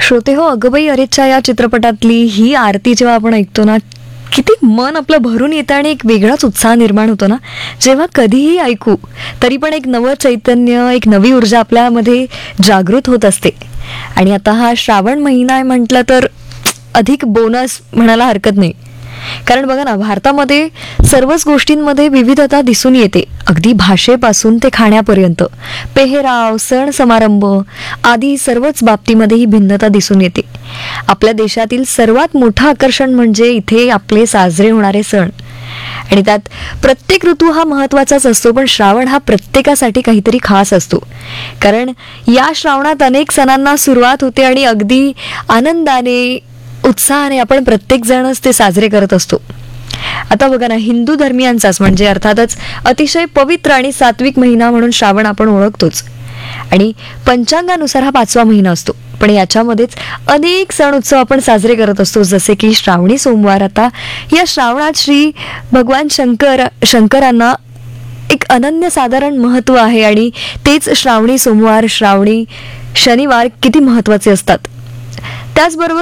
श्रोते हो, अगबाई अरेच्चा या चित्रपटातली ही आरती जेव्हा आपण ऐकतो ना, किती मन आपलं भरून येतं आणि एक वेगळाच उत्साह निर्माण होतो ना. जेव्हा कधीही ऐकू तरी पण एक नवं चैतन्य, एक नवी ऊर्जा आपल्यामध्ये जागृत होत असते. आणि आता हा श्रावण महिना आहे म्हटलं तर अधिक बोनस म्हणायला हरकत नाही. कारण बघा ना, भारतामध्ये सर्वच गोष्टींमध्ये विविधता दिसून येते. अगदी भाषेपासून ते खाण्यापर्यंत, पेहराव, सण समारंभ आदी सर्वच बाबतीमध्ये ही भिन्नता दिसून येते. आपल्या देशातील सर्वात मोठं आकर्षण म्हणजे इथे आपले साजरे होणारे सण. आणि त्यात प्रत्येक ऋतू हा महत्त्वाचाच असतो, पण श्रावण हा प्रत्येकासाठी काहीतरी खास असतो. कारण या श्रावणात अनेक सणांना सुरुवात होते आणि अगदी आनंदाने, उत्साहाने आपण प्रत्येक जणच ते साजरे करत असतो. आता बघा ना, हिंदू धर्मियांचाच म्हणजे अर्थातच अतिशय पवित्र आणि सात्विक महिना म्हणून श्रावण आपण ओळखतोच. आणि पंचांगानुसार हा 5वा महिना असतो. पण याच्यामध्येच अनेक सण उत्सव आपण साजरे करत असतो, जसे की श्रावणी सोमवार. आता या श्रावणात श्री भगवान शंकरांना एक अनन्यसाधारण महत्त्व आहे आणि तेच श्रावणी सोमवार, श्रावणी शनिवार किती महत्त्वाचे असतात. त्याचबरोबर